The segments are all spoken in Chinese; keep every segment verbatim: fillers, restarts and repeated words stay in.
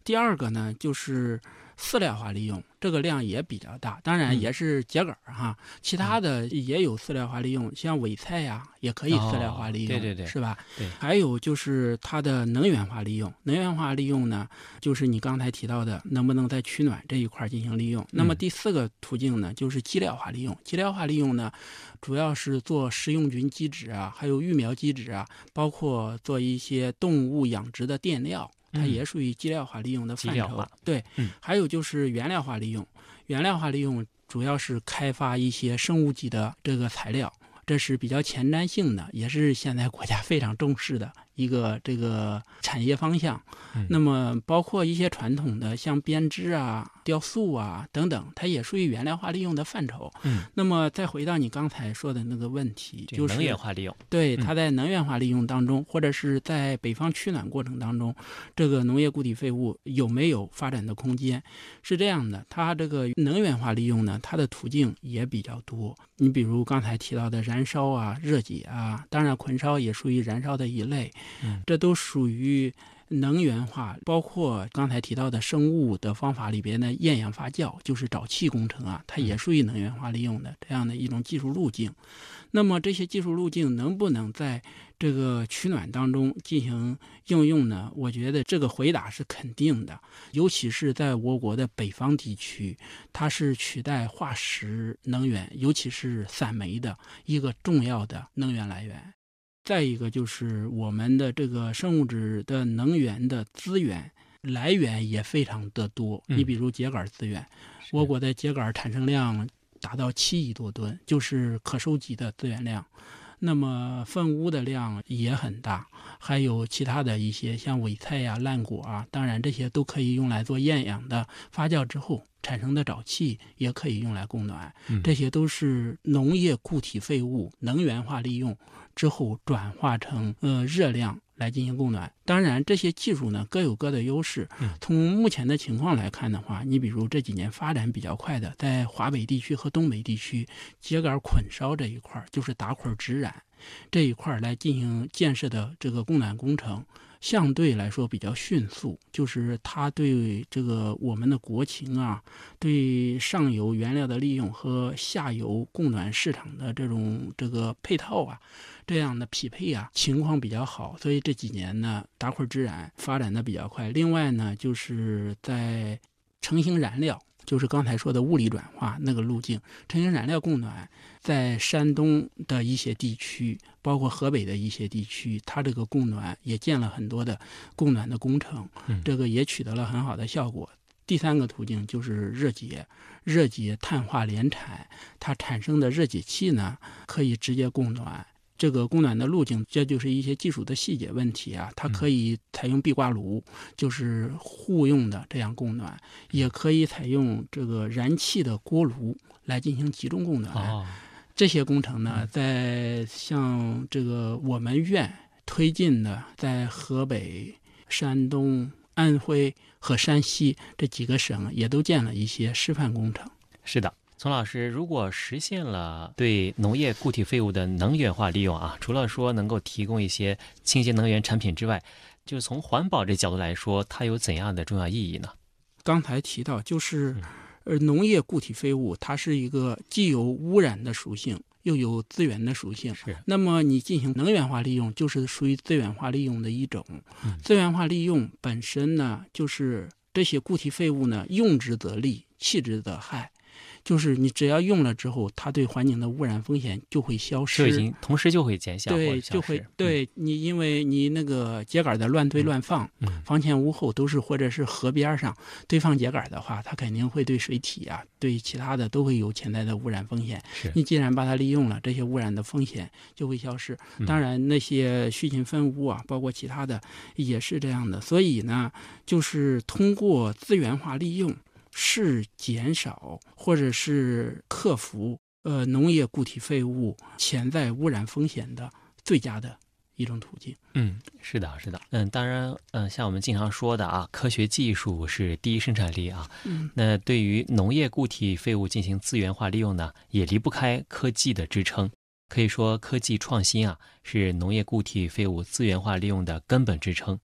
第二个呢，就是饲料化利用，这个量也比较大，当然也是秸秆哈、嗯，其他的也有饲料化利用，像苇菜呀、啊、也可以饲料化利用， 哦、对对对， 是吧？ 对。 还有就是它的能源化利用，能源化利用呢，就是你刚才提到的能不能在取暖这一块进行利用。那么第四个途径呢，就是基料化利用。基料化利用呢，主要是做食用菌基质啊，还有育苗基质啊，包括做一些动物养殖的垫料。它也属于基料化利用的范畴，对、嗯，还有就是原料化利用。原料化利用主要是开发一些生物级的这个材料，这是比较前瞻性的，也是现在国家非常重视的一个这个产业方向。嗯、那么包括一些传统的像编织啊、雕塑啊等等，它也属于原料化利用的范畴。嗯，那么再回到你刚才说的那个问题，就是能源化利用。 对，它在能源化利用当中，嗯、或者是在北方取暖过程当中，这个农业固体废物有没有发展的空间？是这样的，它这个能源化利用呢，它的途径也比较多。你比如刚才提到的燃烧啊、热解啊，当然捆烧也属于燃烧的一类，嗯、这都属于能源化，包括刚才提到的生物的方法里边的厌氧发酵，就是沼气工程啊，它也属于能源化利用的这样的一种技术路径。那么这些技术路径能不能在这个取暖当中进行应用呢？我觉得这个回答是肯定的，尤其是在我国的北方地区，它是取代化石能源，尤其是散煤的一个重要的能源来源。再一个就是我们的这个生物质的能源的资源来源也非常的多，嗯、你比如秸秆资源，我国的秸秆产生量达到七亿多吨，就是可收集的资源量。那么粪污的量也很大，还有其他的一些像苇菜呀、烂果啊，当然这些都可以用来做厌氧的发酵之后产生的沼气，也可以用来供暖。嗯、这些都是农业固体废物能源化利用之后转化成呃热量来进行供暖。当然这些技术呢各有各的优势。从目前的情况来看的话，你比如这几年发展比较快的，在华北地区和东北地区秸秆捆烧这一块，就是打捆直染这一块来进行建设的这个供暖工程，相对来说比较迅速，就是它对这个我们的国情啊，对上游原料的利用和下游供暖市场的这种这个配套啊，这样的匹配啊情况比较好，所以这几年呢打捆直染发展的比较快。另外呢，就是在成型燃料，就是刚才说的物理转化那个路径，成型燃料供暖在山东的一些地区，包括河北的一些地区，它这个供暖也建了很多的供暖的工程，这个也取得了很好的效果。第三个途径就是热解，热解碳化联产，它产生的热解气呢可以直接供暖。这个供暖的路径，这就是一些技术的细节问题啊。它可以采用壁挂炉，就是互用的这样供暖，也可以采用这个燃气的锅炉来进行集中供暖。哦、这些工程呢，在像这个我们院推进的，在河北、山东、安徽和山西这几个省也都建了一些示范工程。 是的。丛老师，如果实现了对农业固体废物的能源化利用啊，除了说能够提供一些清洁能源产品之外，就从环保这角度来说，它有怎样的重要意义呢？ 刚才提到，就是呃，农业固体废物它是一个既有污染的属性，又有资源的属性。 是。 那么你进行能源化利用，就是属于资源化利用的一种。嗯、资源化利用本身呢，就是这些固体废物呢，用之则利，弃之则害。就是你只要用了之后，它对环境的污染风险就会消失， 就已经同时就会减小， 对，就会对、嗯、你，因为你那个秸秆的乱堆乱放，嗯、房前屋后都是或者是河边上堆放秸秆的话，它肯定会对水体啊，对其他的都会有潜在的污染风险。你既然把它利用了，这些污染的风险就会消失。当然，那些畜禽粪污啊，包括其他的也是这样的。所以呢，就是通过资源化利用。是减少或者是克服呃农业固体废物潜在污染风险的最佳的一种途径。 嗯，是的，是的。嗯，当然，嗯，像我们经常说的啊，科学技术是第一生产力啊。嗯，那对于农业固体废物进行资源化利用呢，也离不开科技的支撑。可以说，科技创新啊，是农业固体废物资源化利用的根本支撑。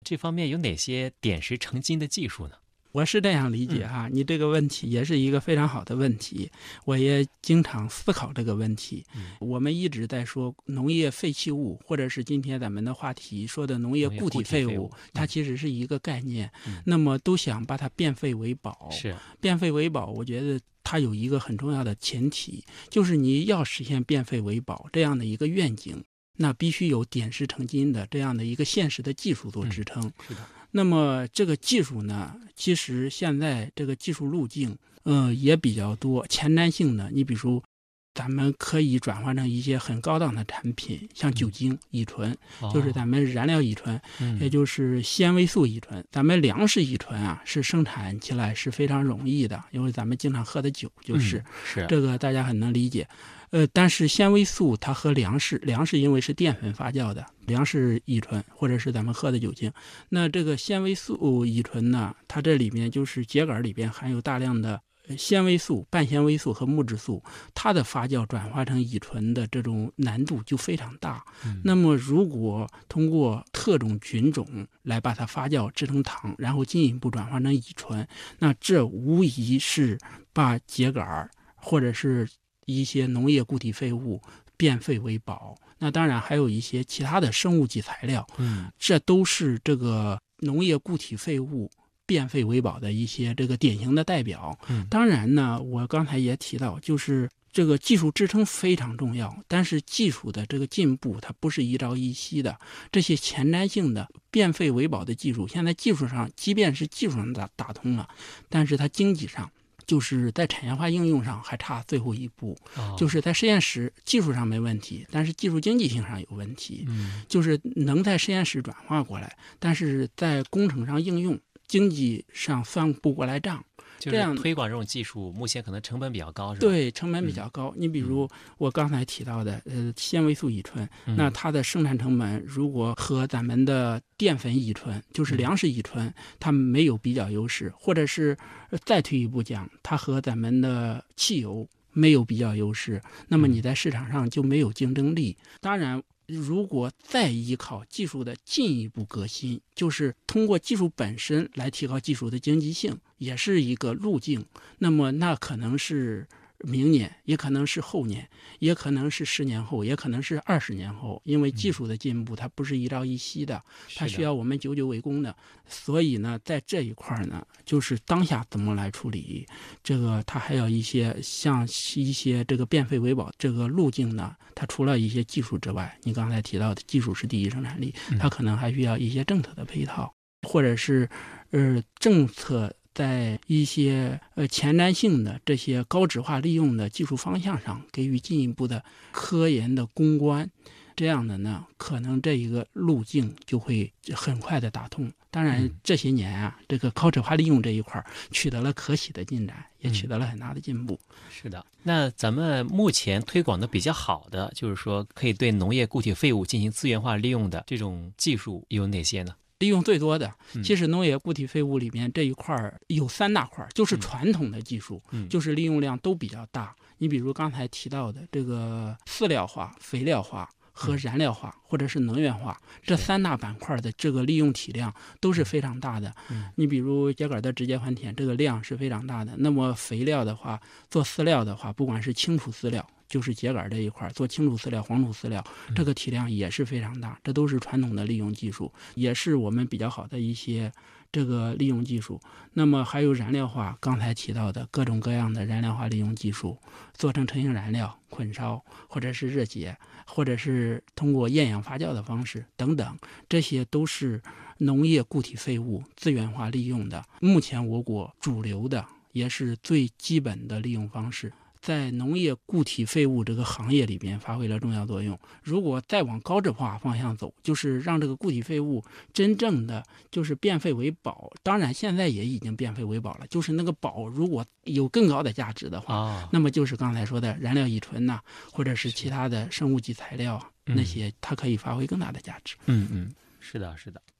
这方面有哪些点石成金的技术呢？ 我是这样理解哈，你这个问题也是一个非常好的问题，我也经常思考这个问题。我们一直在说农业废弃物，或者是今天咱们的话题说的农业固体废物，它其实是一个概念，那么都想把它变废为宝。 是变废为宝，我觉得它有一个很重要的前提，就是你要实现变废为宝这样的一个愿景，那必须有点石成金的这样的一个现实的技术做支撑。 嗯、是的。 那么这个技术呢，其实现在这个技术路径，呃，也比较多。前瞻性的，你比如，咱们可以转换成一些很高档的产品，像酒精、乙醇， 嗯、 就是咱们燃料乙醇， 哦、 也就是纤维素乙醇。咱们粮食乙醇啊，是生产起来是非常容易的，因为咱们经常喝的酒就是， 嗯、是这个大家很能理解。呃，但是纤维素它和粮食，粮食因为是淀粉发酵的，粮食乙醇或者是咱们喝的酒精，那这个纤维素乙醇呢，它这里面就是秸秆里边含有大量的纤维素、半纤维素和木质素，它的发酵转化成乙醇的这种难度就非常大。 嗯、 那么如果通过特种菌种来把它发酵制成糖，然后进一步转化成乙醇，那这无疑是把秸秆或者是一些农业固体废物变废为宝。那当然还有一些其他的生物基材料， 嗯， 这都是这个农业固体废物变废为宝的一些这个典型的代表。 嗯， 当然呢，我刚才也提到，就是这个技术支撑非常重要，但是技术的这个进步它不是一朝一夕的。这些前瞻性的变废为宝的技术，现在技术上即便是技术上打打通了，但是它经济上，就是在产业化应用上还差最后一步。 哦、 就是在实验室技术上没问题，但是技术经济性上有问题。 嗯， 就是能在实验室转化过来，但是在工程上应用经济上算不过来账。 就是推广这种技术目前可能成本比较高，是吧？ 对，成本比较高。嗯、你比如我刚才提到的呃纤维素乙醇，嗯、那它的生产成本如果和咱们的淀粉乙醇，就是粮食乙醇，嗯、它没有比较优势，或者是再退一步讲，它和咱们的汽油没有比较优势，那么你在市场上就没有竞争力。嗯、当然如果再依靠技术的进一步革新，就是通过技术本身来提高技术的经济性，也是一个路径。那么那可能是明年，也可能是后年，也可能是十年后，也可能是二十年后。因为技术的进步它不是一朝一夕的，它需要我们久久为功的。所以呢，在这一块呢，就是当下怎么来处理这个，它还有一些像一些这个变废为宝这个路径呢，它除了一些技术之外，你刚才提到的技术是第一生产力，它可能还需要一些政策的配套，或者是呃政策在一些呃前瞻性的这些高质化利用的技术方向上给予进一步的科研的攻关，这样的呢，可能这一个路径就会很快的打通。当然这些年啊，这个高质化利用这一块取得了可喜的进展，也取得了很大的进步。 嗯、是的，那咱们目前推广的比较好的，就是说可以对农业固体废物进行资源化利用的这种技术有哪些呢？ 利用最多的，其实农业固体废物里面这一块有三大块，就是传统的技术， 嗯、 就是利用量都比较大。你比如刚才提到的这个饲料化、肥料化和燃料化，或者是能源化，这三大板块的这个利用体量都是非常大的。你比如秸秆的直接还田，这个量是非常大的。那么肥料的话，做饲料的话，不管是青土饲料，就是秸秆这一块做青土饲料、黄土饲料，这个体量也是非常大，这都是传统的利用技术，也是我们比较好的一些这个利用技术。那么还有燃料化，刚才提到的各种各样的燃料化利用技术，做成成型燃料、捆烧，或者是热结，或者是通过厌氧发酵的方式等等，这些都是农业固体废物资源化利用的。目前我国主流的也是最基本的利用方式，在农业固体废物这个行业里边发挥了重要作用。如果再往高质化方向走，就是让这个固体废物真正的就是变废为宝，当然现在也已经变废为宝了，就是那个宝如果有更高的价值的话、哦、那么就是刚才说的燃料乙醇呐、啊，或者是其他的生物基材料啊，那些它可以发挥更大的价值。 嗯嗯，是的是的。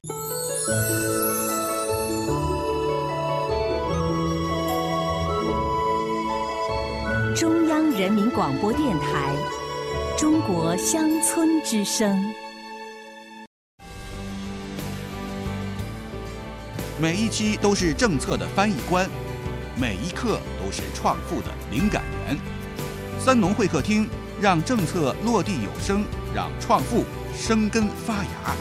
中央人民广播电台《中国乡村之声》。 每一期都是政策的翻译官，每一刻都是创富的灵感源。三农会客厅，让政策落地有声，让创富生根发芽。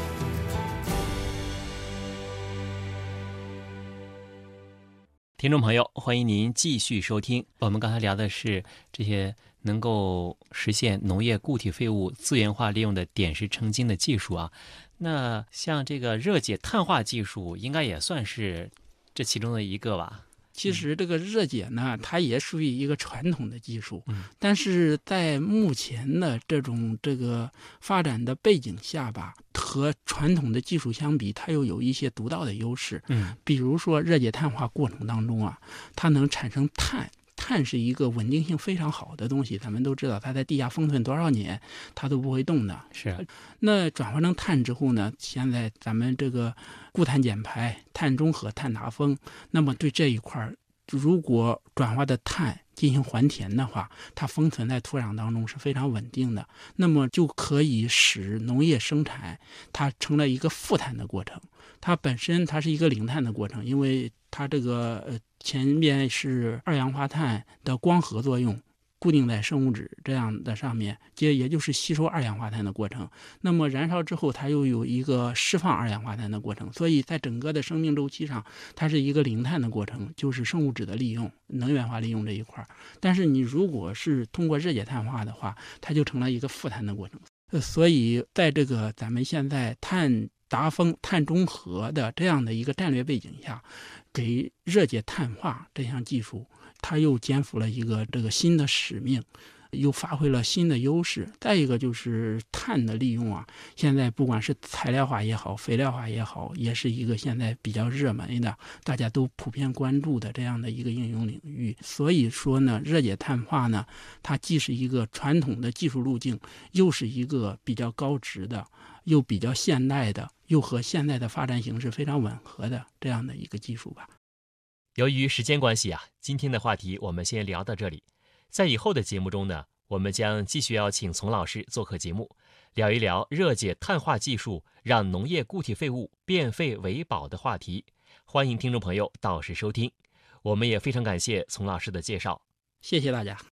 听众朋友，欢迎您继续收听。我们刚才聊的是这些能够实现农业固体废物资源化利用的点石成金的技术啊。那像这个热解碳化技术，应该也算是这其中的一个吧？ 其实这个热解呢，它也属于一个传统的技术， 嗯、 但是在目前的这种这个发展的背景下吧，和传统的技术相比，它又有一些独到的优势。 嗯， 比如说热解碳化过程当中啊，它能产生碳。碳是一个稳定性非常好的东西，咱们都知道，它在地下封存多少年，它都不会动的。 是。 那转化成碳之后呢，现在咱们这个固碳减排、碳中和、碳达峰，那么对这一块，如果转化的碳进行还填的话，它封存在土壤当中是非常稳定的，那么就可以使农业生产它成了一个负碳的过程。它本身它是一个零碳的过程，因为它这个呃前面是二氧化碳的光合作用固定在生物质这样的上面，接也就是吸收二氧化碳的过程。那么燃烧之后，它又有一个释放二氧化碳的过程，所以在整个的生命周期上，它是一个零碳的过程，就是生物质的利用、能源化利用这一块。但是你如果是通过热解碳化的话，它就成了一个负碳的过程。呃，所以在这个咱们现在碳达峰、碳中和的这样的一个战略背景下，给热解碳化这项技术，它又肩负了一个这个新的使命，又发挥了新的优势。再一个就是碳的利用啊，现在不管是材料化也好，肥料化也好，也是一个现在比较热门的，大家都普遍关注的这样的一个应用领域。所以说呢，热解碳化呢，它既是一个传统的技术路径，又是一个比较高值的，又比较现代的，又和现在的发展形势非常吻合的这样的一个技术吧。 由于时间关系啊，今天的话题我们先聊到这里。在以后的节目中呢，我们将继续邀请丛老师做客节目，聊一聊热解碳化技术让农业固体废物变废为宝的话题。欢迎听众朋友到时收听。我们也非常感谢丛老师的介绍， 谢谢大家。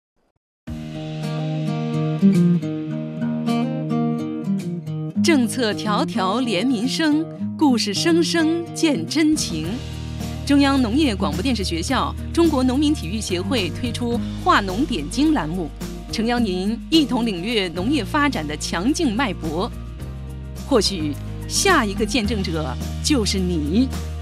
政策条条连民生，故事声声见真情。中央农业广播电视学校、中国农民体育协会推出“化农点睛”栏目，诚邀您一同领略农业发展的强劲脉搏。或许下一个见证者就是你。